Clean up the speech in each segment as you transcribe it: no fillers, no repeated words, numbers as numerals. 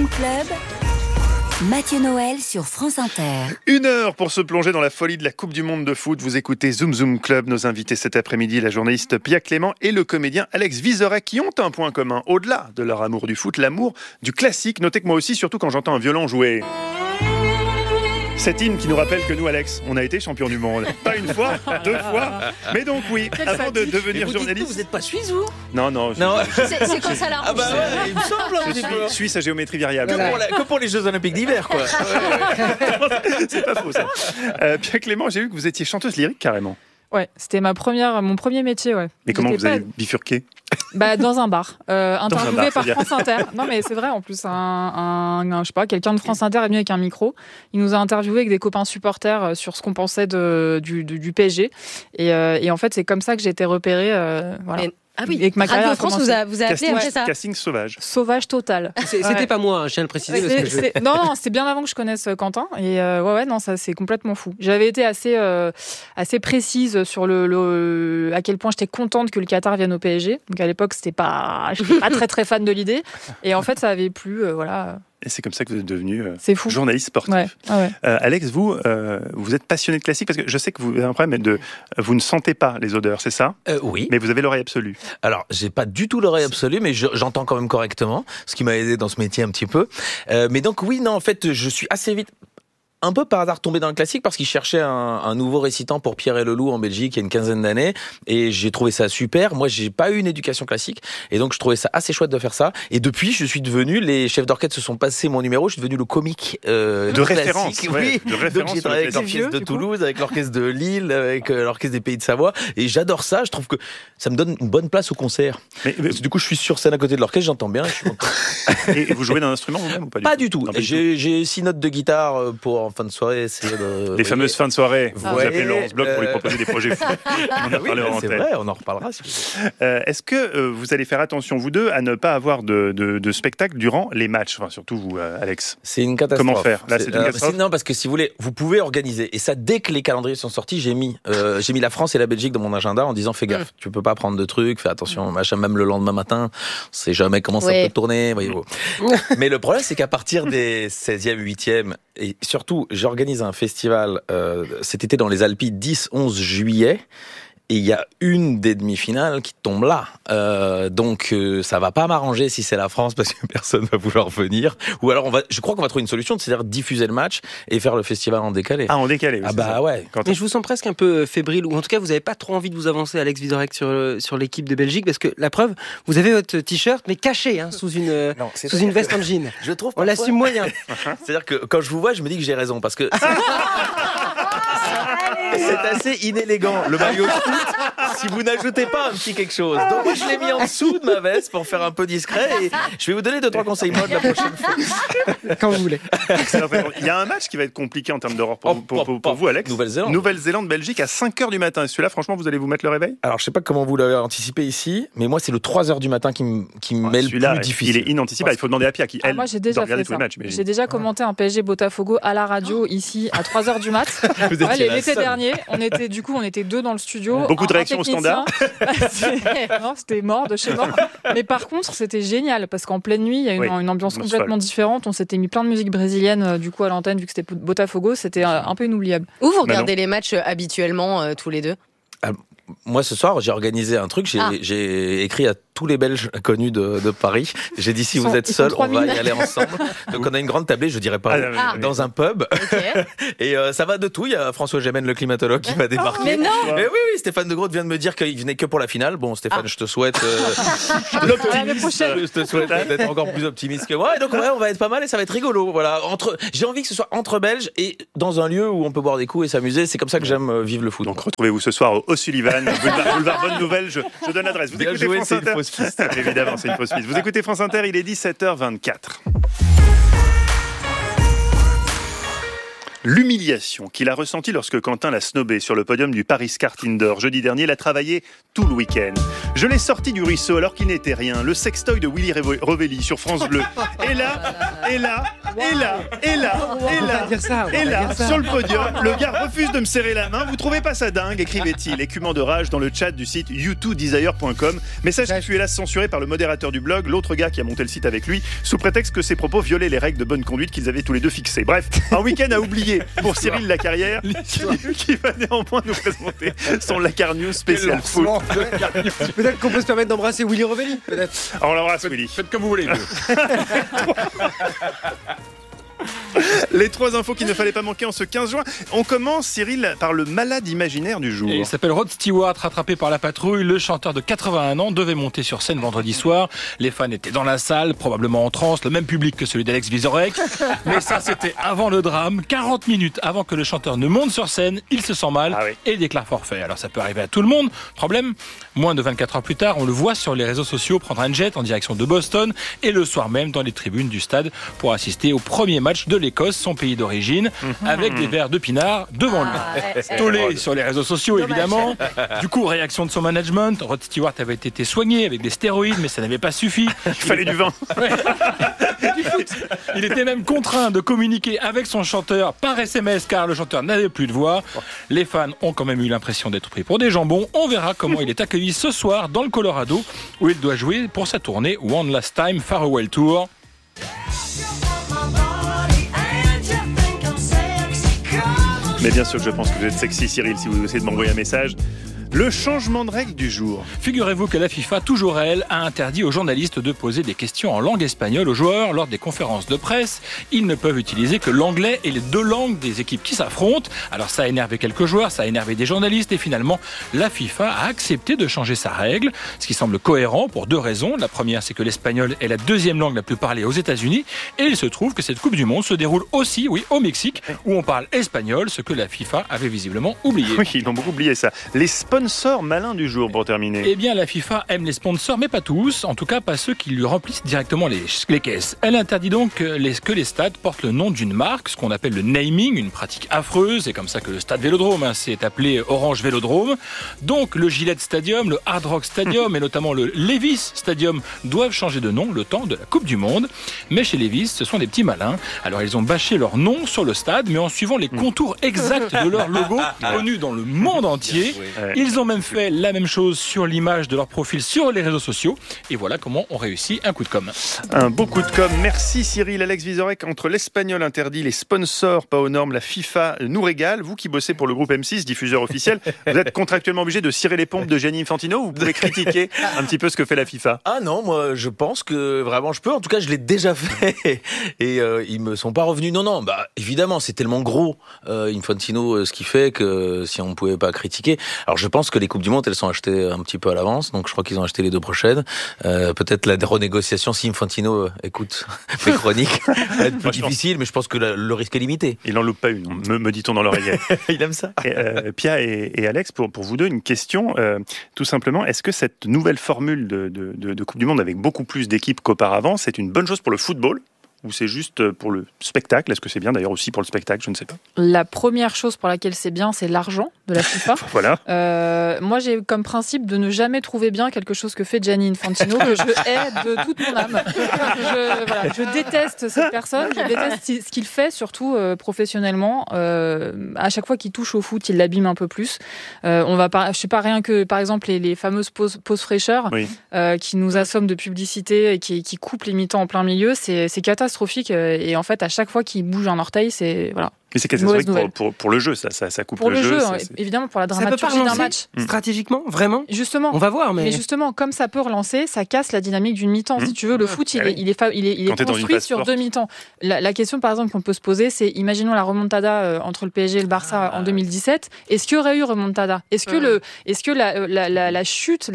Zoom Club, Mathieu Noël sur France Inter. 1 heure pour se plonger dans la folie de la Coupe du Monde de foot. Vous écoutez Zoom Club. Nos invités cet après-midi, la journaliste Pia Clément et le comédien Alex Vizorek, qui ont un point commun. Au-delà de leur amour du foot, l'amour du classique. Notez que moi aussi, surtout quand j'entends un violon jouer. Cet hymne qui nous rappelle que nous, Alex, on a été champion du monde. Pas une fois, 2 fois. Mais donc oui, avant de devenir journaliste... Vous n'êtes pas suisse, vous ? Non. C'est quand ça l'arrange. Ah bah ouais, il me semble un Je petit suis peu. suisse à géométrie variable. Que pour les Jeux Olympiques d'hiver, quoi. C'est pas faux, ça. Pia Clément, j'ai vu que vous étiez chanteuse lyrique, carrément. Ouais, c'était mon premier métier, ouais. Mais comment vous avez bifurqué ? Dans un bar, interviewé par c'est-à-dire France Inter. Non mais c'est vrai, en plus, je sais pas, quelqu'un de France Inter est venu avec un micro. Il nous a interviewé avec des copains supporters sur ce qu'on pensait du PSG. Et en fait, c'est comme ça que j'ai été repérée. Voilà. Ah oui, et que ma carrière Radio France vous a appelé après ça. Casting sauvage. Sauvage total. C'était pas moi, je tiens à le préciser. Non, c'était bien avant que je connaisse Quentin. Et non, ça c'est complètement fou. J'avais été assez précise sur à quel point j'étais contente que le Qatar vienne au PSG. Donc à l'époque, j'étais pas très très fan de l'idée. Et en fait, ça avait plu, voilà. Et c'est comme ça que vous êtes devenu journaliste sportif. Ouais. Alex, vous êtes passionné de classique parce que je sais que vous avez un problème vous ne sentez pas les odeurs, c'est ça ? Oui. Mais vous avez l'oreille absolue. Alors, j'ai pas du tout l'oreille absolue, mais j'entends quand même correctement, ce qui m'a aidé dans ce métier un petit peu. Mais donc oui, non, en fait, je suis assez vite... un peu par hasard tombé dans le classique parce qu'il cherchait un nouveau récitant pour Pierre et Leloup en Belgique il y a une quinzaine d'années et j'ai trouvé ça super. Moi, j'ai pas eu une éducation classique et donc je trouvais ça assez chouette de faire ça. Et depuis, je suis devenu, les chefs d'orchestre se sont passés mon numéro, je suis devenu le comique de référence. Oui, de référence. Donc j'ai travaillé avec l'orchestre de Toulouse, avec l'orchestre de Lille, avec l'orchestre des Pays de Savoie et j'adore ça. Je trouve que ça me donne une bonne place au concert. Mais du coup, je suis sur scène à côté de l'orchestre, j'entends bien. Je suis content. Et vous jouez d'un instrument vous-même ou pas ? Pas du tout. J'ai 6 notes de guitare pour en fin de soirée. Les fameuses fins de soirée. Vous appelez Laurence Bloch pour lui proposer des projets fous. C'est vrai, on en reparlera. Est-ce que vous allez faire attention, vous deux, à ne pas avoir de spectacle durant les matchs ? Enfin, surtout vous, Alex. C'est une catastrophe. Comment faire ? Là, c'est une catastrophe. Non, parce que si vous voulez, vous pouvez organiser. Et ça, dès que les calendriers sont sortis, j'ai mis la France et la Belgique dans mon agenda en disant fais gaffe, tu peux pas prendre de trucs, fais attention, machin, même le lendemain matin, on sait jamais comment ça peut tourner, voyez-vous. Mais le problème, c'est qu'à partir des 16e, 8e, et surtout, j'organise un festival cet été dans les Alpes 10-11 juillet. Et il y a une des demi-finales qui tombe là. Donc ça va pas m'arranger si c'est la France parce que personne va vouloir venir. Ou alors je crois qu'on va trouver une solution, c'est-à-dire diffuser le match et faire le festival en décalé. Ah, en décalé, oui. Ah bah ouais. Mais je vous sens presque un peu fébrile, ou en tout cas vous avez pas trop envie de vous avancer, Alex Vizorek, sur l'équipe de Belgique, parce que la preuve, vous avez votre t-shirt mais caché sous une veste en jean. Je trouve. On l'assume moyen. C'est-à-dire que quand je vous vois, je me dis que j'ai raison parce que. C'est assez inélégant, le maillot de foot, si vous n'ajoutez pas un petit quelque chose. Donc moi, je l'ai mis en dessous de ma veste pour faire un peu discret et je vais vous donner 2-3 conseils mode la prochaine fois. Quand vous voulez. Il y a un match qui va être compliqué en termes d'horreur pour vous, Alex. Nouvelle-Zélande, Belgique à 5h du matin. Et celui-là, franchement, vous allez vous mettre le réveil ? Alors, je sais pas comment vous l'avez anticipé ici, mais moi, c'est le 3h du matin qui me met le plus difficile. Il est inanticipable. Il faut demander à Pia qui, elle, moi, j'ai déjà fait ça. J'ai déjà commenté un PSG Botafogo à la radio ici à 3h du mat. L'été dernier, on était 2 dans le studio. Beaucoup de réactions au standard. Non, c'était mort de chez mort. Mais par contre, c'était génial parce qu'en pleine nuit, il y a une ambiance complètement différente. On s'était mis plein de musique brésilienne du coup à l'antenne vu que c'était Botafogo. C'était un peu inoubliable. Où vous regardez les matchs habituellement tous les deux ? Moi, ce soir, j'ai organisé un truc. J'ai écrit à tous les Belges connus de Paris. J'ai dit, si vous êtes seuls, on va y aller ensemble. Donc, on a une grande tablée, je dirais pas, dans un pub. Okay. Et ça va de tout. Il y a François Gémen, le climatologue, qui va débarquer. Mais non! Mais oui, Stéphane de Groot vient de me dire qu'il venait que pour la finale. Bon, Stéphane, je te souhaite je te souhaite d'être encore plus optimiste que moi. Et donc, on va être pas mal et ça va être rigolo. Voilà. J'ai envie que ce soit entre Belges et dans un lieu où on peut boire des coups et s'amuser. C'est comme ça que j'aime vivre le foot. Donc, retrouvez-vous ce soir au Sullivan, boulevard Bonne Nouvelle. Je donne l'adresse. Vous écoutez France Inter. Évidemment, c'est une fausse piste. Vous écoutez France Inter, il est 17h24. L'humiliation qu'il a ressentie lorsque Quentin l'a snobé sur le podium du Paris Kart Indoor jeudi dernier l'a travaillé tout le week-end. Je l'ai sorti du ruisseau alors qu'il n'était rien, le sextoy de Willy Revelli sur France Bleu. Et là, sur le podium, le gars refuse de me serrer la main. Vous trouvez pas ça dingue, écrivait-il, écumant de rage dans le chat du site u2desire.com. Message qui fut hélas censuré par le modérateur du blog, l'autre gars qui a monté le site avec lui, sous prétexte que ses propos violaient les règles de bonne conduite qu'ils avaient tous les deux fixées. Bref, un week-end à oublier pour Cyril Lacarrière, qui va néanmoins nous présenter son Lacar News spécial foot. Peut-être qu'on peut se permettre d'embrasser Willy Revelli, peut-être. Alors, on l'embrasse, Willy. Faites comme vous voulez. Les 3 infos qu'il ne fallait pas manquer en ce 15 juin. On commence, Cyril, par le malade imaginaire du jour. Et il s'appelle Rod Stewart, rattrapé par la patrouille. Le chanteur de 81 ans devait monter sur scène vendredi soir. Les fans étaient dans la salle, probablement en transe, le même public que celui d'Alex Vizorek. Mais ça, c'était avant le drame. 40 minutes avant que le chanteur ne monte sur scène, il se sent mal et déclare forfait. Alors ça peut arriver à tout le monde. Problème, moins de 24 heures plus tard, on le voit sur les réseaux sociaux prendre un jet en direction de Boston et le soir même dans les tribunes du stade pour assister au premier match de l'Écosse, son pays d'origine, avec des verres de pinard devant lui. Tollé sur les réseaux sociaux, évidemment. Du coup, réaction de son management. Rod Stewart avait été soigné avec des stéroïdes, mais ça n'avait pas suffi. Il fallait du vin. Il était même contraint de communiquer avec son chanteur par SMS, car le chanteur n'avait plus de voix. Les fans ont quand même eu l'impression d'être pris pour des jambons. On verra comment il est accueilli ce soir dans le Colorado, où il doit jouer pour sa tournée One Last Time Farewell Tour. Mais bien sûr que je pense que vous êtes sexy, Cyril, si vous essayez de m'envoyer un message. Le changement de règle du jour. Figurez-vous que la FIFA, toujours elle, a interdit aux journalistes de poser des questions en langue espagnole aux joueurs lors des conférences de presse. Ils ne peuvent utiliser que l'anglais et les 2 langues des équipes qui s'affrontent. Alors ça a énervé quelques joueurs, ça a énervé des journalistes et finalement la FIFA a accepté de changer sa règle, ce qui semble cohérent pour 2 raisons. La première, c'est que l'espagnol est la 2e langue la plus parlée aux États-Unis et il se trouve que cette Coupe du Monde se déroule aussi, au Mexique, où on parle espagnol, ce que la FIFA avait visiblement oublié. Oui, ils ont beaucoup oublié ça. Les sponsors malins du jour pour terminer. Eh bien, la FIFA aime les sponsors, mais pas tous. En tout cas, pas ceux qui lui remplissent directement les caisses. Elle interdit donc que les stades portent le nom d'une marque, ce qu'on appelle le naming, une pratique affreuse. C'est comme ça que le stade Vélodrome s'est appelé Orange Vélodrome. Donc, le Gillette Stadium, le Hard Rock Stadium et notamment le Levi's Stadium doivent changer de nom le temps de la Coupe du Monde. Mais chez Levi's, ce sont des petits malins. Alors, ils ont bâché leur nom sur le stade, mais en suivant les contours exacts de leur logo, connus dans le monde entier. Ils ont même fait la même chose sur l'image de leur profil sur les réseaux sociaux. Et voilà comment on réussit un coup de com'. Un beau coup de com'. Merci Cyril. Alex Vizorek, entre l'espagnol interdit, les sponsors pas aux normes, la FIFA nous régale. Vous qui bossez pour le groupe M6, diffuseur officiel, vous êtes contractuellement obligé de cirer les pompes de Gianni Infantino ou vous pouvez critiquer un petit peu ce que fait la FIFA? Ah non, moi je pense que vraiment je peux. En tout cas, je l'ai déjà fait et ils me sont pas revenus. Non, bah évidemment, c'est tellement gros Infantino ce qu'il fait que si on pouvait pas critiquer. Alors je pense que les Coupes du Monde, elles sont achetées un petit peu à l'avance, donc je crois qu'ils ont acheté les 2 prochaines. Peut-être la renégociation, si Infantino écoute mes chroniques, va être plus difficile, mais je pense que le risque est limité. Il n'en loupe pas une, me dit-on dans l'oreillette. Il aime ça. Pia et Alex, pour vous deux, une question, tout simplement, est-ce que cette nouvelle formule de Coupe du Monde avec beaucoup plus d'équipes qu'auparavant, c'est une bonne chose pour le football ? Ou c'est juste pour le spectacle? Est-ce que c'est bien d'ailleurs aussi pour le spectacle? Je ne sais pas. La première chose pour laquelle c'est bien, c'est l'argent de la FIFA. Voilà. Moi, j'ai comme principe de ne jamais trouver bien quelque chose que fait Gianni Infantino, que je hais de toute mon âme. Je déteste cette personne, je déteste ce qu'il fait, surtout professionnellement. À chaque fois qu'il touche au foot, il l'abîme un peu plus. Je sais pas, rien que, par exemple, les fameuses pauses fraîcheurs qui nous assomment de publicité et qui coupent les mi-temps en plein milieu, c'est catastrophique. Et en fait, à chaque fois qu'il bouge un orteil, c'est voilà. Mais c'est catastrophique pour le jeu, ça coupe pour le jeu. Évidemment, pour la dramaturgie d'un match. Stratégiquement, vraiment. Justement. On va voir, mais justement, comme ça peut relancer, ça casse la dynamique d'une mi-temps. Si tu veux, le foot, il est construit sur 2 mi-temps. La question, par exemple, qu'on peut se poser, c'est imaginons la remontada entre le PSG et le Barça en 2017. Est-ce qu'il y aurait eu remontada? Est-ce que la chute,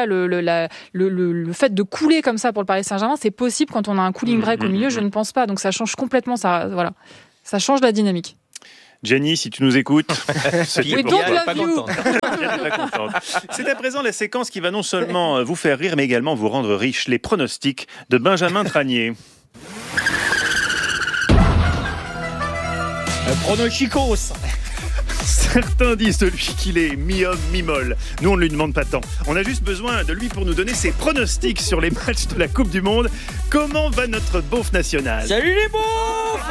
le fait de couler comme ça pour le Paris Saint-Germain, c'est possible quand on a un cooling break au milieu? Je ne pense pas. Donc ça change complètement ça. Voilà. Ça change la dynamique. Jenny, si tu nous écoutes, c'est à présent la séquence qui va non seulement vous faire rire, mais également vous rendre riche. Les pronostics de Benjamin Tranier. Pronosticos. Certains disent de lui qu'il est mi-homme, mi-molle. Nous, on ne lui demande pas tant. On a juste besoin de lui pour nous donner ses pronostics sur les matchs de la Coupe du Monde. Comment va notre beauf national ? Salut les beaufs!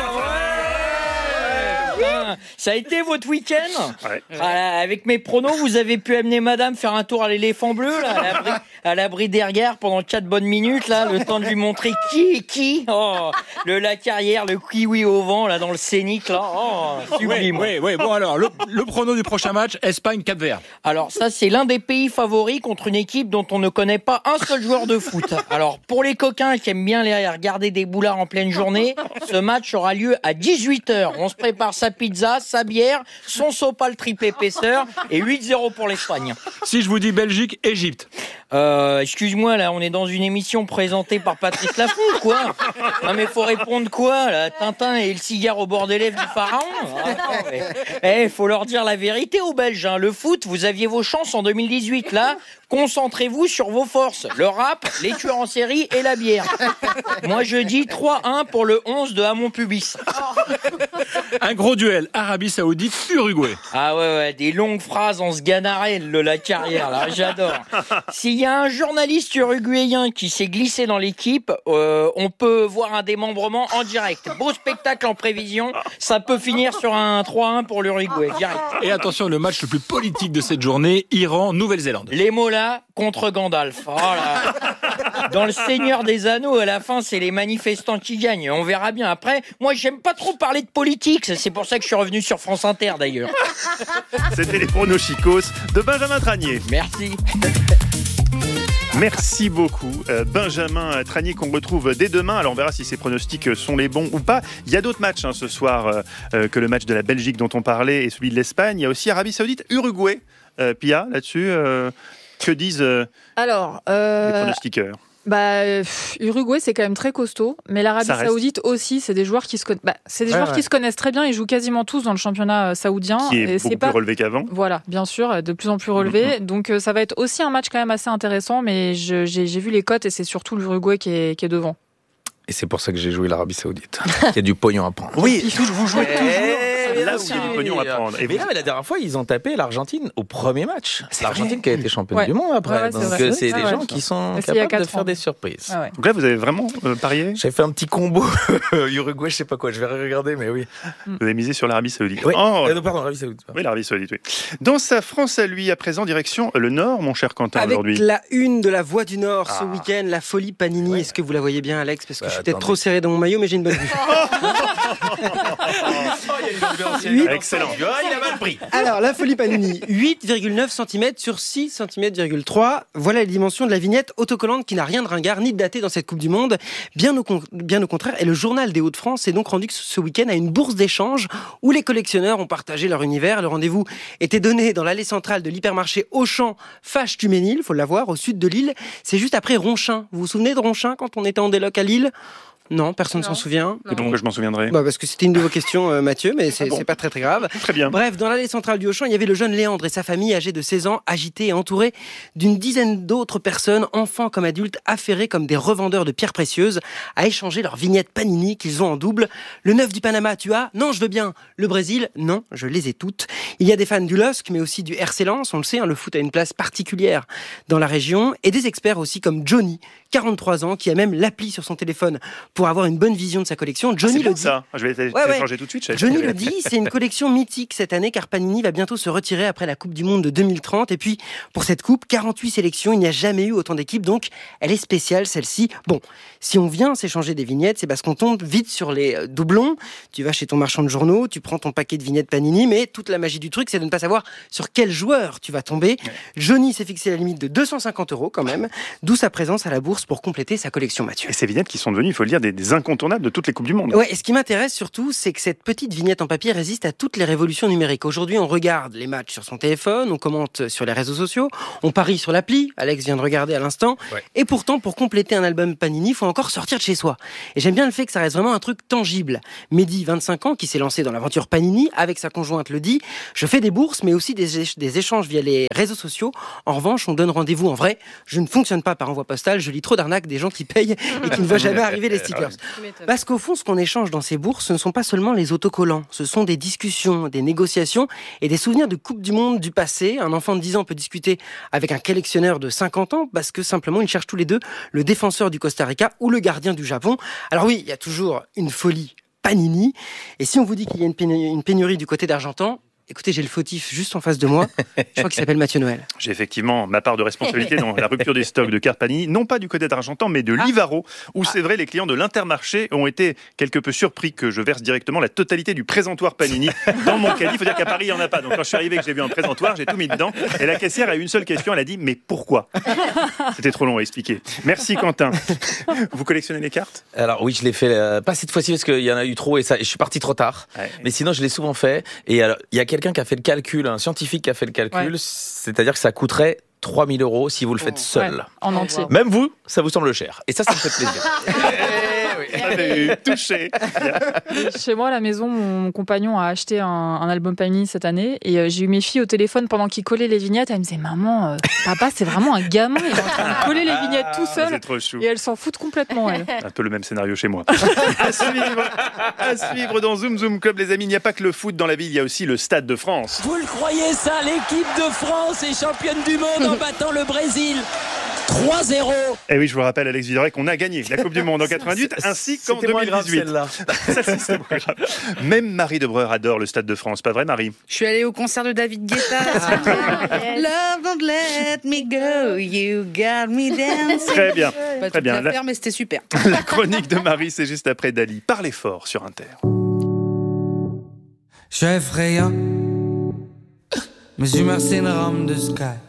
Ça a été votre week-end ? Ouais. Avec mes pronos, vous avez pu amener madame faire un tour à l'éléphant bleu, là, à l'abri des regards pendant 4 bonnes minutes, là, le temps de lui montrer qui le lac arrière, le kiwi au vent, là, dans le scénic, là. Sublime. Oui. Bon, alors, le prono du prochain match, Espagne-Cap-Vert. Alors, ça, c'est l'un des pays favoris contre une équipe dont on ne connaît pas un seul joueur de foot. Alors, pour les coquins qui aiment bien aller regarder des boulards en pleine journée, ce match aura lieu à 18h. On se prépare sa pizza, sa bière, son sopal triple épaisseur et 8-0 pour l'Espagne. Si je vous dis Belgique-Égypte. Excuse-moi, là, on est dans une émission présentée par Patrice Lafont, quoi. Non, mais faut répondre quoi, là, Tintin et le cigare au bord des lèvres du pharaon. Faut leur dire la vérité aux Belges, hein. Le foot, vous aviez vos chances en 2018, là. Concentrez-vous sur vos forces. Le rap, les tueurs en série et la bière. Moi, je dis 3-1 pour le 11 de Hamon Pubis. Un gros duel, Arabie Saoudite-Uruguay. Ah ouais, des longues phrases en sganarelle, la carrière, là, j'adore. S'il y a un journaliste uruguayen qui s'est glissé dans l'équipe, on peut voir un démembrement en direct. Beau spectacle en prévision, ça peut finir sur un 3-1 pour l'Uruguay, direct. Et attention, le match le plus politique de cette journée, Iran-Nouvelle-Zélande. Les Mollahs contre Gandalf. Oh là. Dans le Seigneur des Anneaux, à la fin, c'est les manifestants qui gagnent. On verra bien. Après, moi, j'aime pas trop parler de politique. C'est pour ça que je suis revenu sur France Inter, d'ailleurs. C'était les pronos chicos de Benjamin Tranier. Merci. Merci beaucoup, Benjamin Tranier, qu'on retrouve dès demain. Alors on verra si ces pronostics sont les bons ou pas. Il y a d'autres matchs ce soir que le match de la Belgique dont on parlait et celui de l'Espagne. Il y a aussi Arabie Saoudite, Uruguay. Pia, là-dessus, que disent les pronostiqueurs ? Uruguay, c'est quand même très costaud, mais l'Arabie Saoudite aussi, c'est des joueurs qui se qui se connaissent très bien. Ils jouent quasiment tous dans le championnat saoudien. Qui est beaucoup plus relevé qu'avant. Voilà, bien sûr, de plus en plus relevé. Donc ça va être aussi un match quand même assez intéressant, mais j'ai vu les cotes et c'est surtout l'Uruguay qui est devant. Et c'est pour ça que j'ai joué l'Arabie Saoudite. Il y a du pognon à prendre. Oui, vous jouez toujours. Là où il y a du pognon à prendre. Mais la dernière fois, ils ont tapé l'Argentine au premier match. C'est l'Argentine qui a été championne du monde après. Donc c'est des gens qui sont capables de faire des surprises. Donc là, vous avez vraiment parié ? J'avais fait un petit combo Uruguay, je sais pas quoi. Je vais regarder, mais oui. Vous avez misé sur l'Arabie Saoudite. Oui. Pardon, l'Arabie Saoudite. Oui, l'Arabie Saoudite, oui. Dans sa France à lui, à présent, direction le Nord, mon cher Quentin, aujourd'hui. Avec la une de la Voix du Nord ce week-end, la folie Panini. Ouais. Est-ce que vous la voyez bien, Alex ? Parce que je suis peut-être trop serré dans mon maillot, mais j'ai une bonne vue. Excellent. Il a mal pris. Alors, la folie Panini, 8,9 cm sur 6,3 cm. Voilà les dimensions de la vignette autocollante qui n'a rien de ringard ni de daté dans cette Coupe du Monde. Bien au contraire. Et le journal des Hauts-de-France s'est donc rendu ce week-end à une bourse d'échange où les collectionneurs ont partagé leur univers. Le rendez-vous était donné dans l'allée centrale de l'hypermarché Auchan Fâche-Tuménil, il faut l'avoir, au sud de Lille. C'est juste après Ronchin. Vous vous souvenez de Ronchin quand on était en déloc à Lille ? Non, personne ne s'en souvient. Et pourquoi je m'en souviendrai ? Parce que c'était une de vos questions, Mathieu, mais c'est pas très très grave. Très bien. Bref, dans l'allée centrale du Auchan, il y avait le jeune Léandre et sa famille âgée de 16 ans, agités et entourés d'une dizaine d'autres personnes, enfants comme adultes, affairés comme des revendeurs de pierres précieuses, à échanger leurs vignettes Panini qu'ils ont en double. Le 9 du Panama, tu as ? Non, je veux bien. Le Brésil ? Non, je les ai toutes. Il y a des fans du LOSC, mais aussi du RC Lens. On le sait, le foot a une place particulière dans la région. Et des experts aussi comme Johnny, 43 ans, qui a même l'appli sur son téléphone pour avoir une bonne vision de sa collection. Johnny le dit. Ça. Je vais télécharger tout de suite. Johnny le dit, c'est une collection mythique cette année car Panini va bientôt se retirer après la Coupe du Monde de 2030. Et puis, pour cette Coupe, 48 sélections, il n'y a jamais eu autant d'équipes, donc elle est spéciale celle-ci. Bon, si on vient s'échanger des vignettes, c'est parce qu'on tombe vite sur les doublons. Tu vas chez ton marchand de journaux, tu prends ton paquet de vignettes Panini, mais toute la magie du truc, c'est de ne pas savoir sur quel joueur tu vas tomber. Johnny s'est fixé la limite de 250 € quand même, d'où sa présence à la bourse pour compléter sa collection, Mathieu. Et ces vignettes qui sont devenues, il faut le dire, des incontournables de toutes les Coupes du Monde. Ouais, et ce qui m'intéresse surtout, c'est que cette petite vignette en papier résiste à toutes les révolutions numériques. Aujourd'hui, on regarde les matchs sur son téléphone, on commente sur les réseaux sociaux, on parie sur l'appli, Alex vient de regarder à l'instant, et pourtant, pour compléter un album Panini, il faut encore sortir de chez soi. Et j'aime bien le fait que ça reste vraiment un truc tangible. Mehdi, 25 ans, qui s'est lancé dans l'aventure Panini, avec sa conjointe le dit, je fais des bourses, mais aussi des échanges via les réseaux sociaux. En revanche, on donne rendez-vous en vrai. Je ne fonctionne pas par envoi postal, je lis trop d'arnaques des gens qui payent et qui ne voient jamais arriver les stickers. Girls. Parce qu'au fond, ce qu'on échange dans ces bourses, ce ne sont pas seulement les autocollants. Ce sont des discussions, des négociations et des souvenirs de Coupe du Monde du passé. Un enfant de 10 ans peut discuter avec un collectionneur de 50 ans parce que simplement, ils cherchent tous les deux le défenseur du Costa Rica ou le gardien du Japon. Alors oui, il y a toujours une folie Panini. Et si on vous dit qu'il y a une pénurie du côté d'Argentan, écoutez, j'ai le fautif juste en face de moi. Je crois qu'il s'appelle Mathieu Noël. J'ai effectivement ma part de responsabilité dans la rupture des stocks de cartes Panini, non pas du côté d'Argentan, mais de Livaro, où c'est vrai, les clients de l'Intermarché ont été quelque peu surpris que je verse directement la totalité du présentoir Panini dans mon caddie. Il faut dire qu'à Paris, il n'y en a pas. Donc quand je suis arrivé et que j'ai vu un présentoir, j'ai tout mis dedans. Et la caissière a eu une seule question, elle a dit « Mais pourquoi ?» C'était trop long à expliquer. Merci Quentin. Vous collectionnez les cartes ? Alors oui, je l'ai fait, pas cette fois-ci parce qu'il y en a eu trop et je suis parti trop tard. Ouais. Mais sinon, je l'ai souvent fait. Et alors, il y a quelqu'un qui a fait le calcul, un scientifique qui a fait le calcul, c'est-à-dire que ça coûterait 3 000 € si vous le faites seul. En entier. Même vous, ça vous semble cher. Et ça me fait plaisir. Touché. Chez moi, à la maison, mon compagnon a acheté un album Panini cette année et j'ai eu mes filles au téléphone pendant qu'ils collaient les vignettes. Elle me disait, maman, papa, c'est vraiment un gamin, il est en train de coller les vignettes tout seul. C'est trop chou. Et elle s'en fout complètement, elle. Un peu le même scénario chez moi. à suivre dans Zoom Zoom Club, les amis. Il n'y a pas que le foot dans la vie, il y a aussi le Stade de France. Vous le croyez ça, l'équipe de France est championne du monde en battant le Brésil 3-0. Et oui, je vous rappelle, Alex Vizorek, on a gagné la Coupe du Monde en 88 ainsi qu'en 2018. C'était moins grave. Même Marie Debreur adore le Stade de France, pas vrai Marie ? Je suis allée au concert de David Guetta. Love don't let me go, you got me dancing. Très bien. Pas très bien. L'affaire, mais c'était super. La chronique de Marie, c'est juste après Dali. Parlez fort sur Inter. Je suis effrayant. Mes humeurs, c'est une rame de sky.